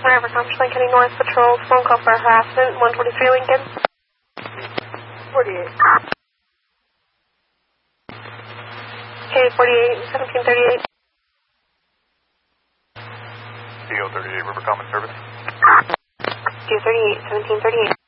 Wherever, Conference County North Patrol, phone call for harassment, 123 Lincoln. 48. K48, 1738. DO38, River Common Service. DO38, 1738.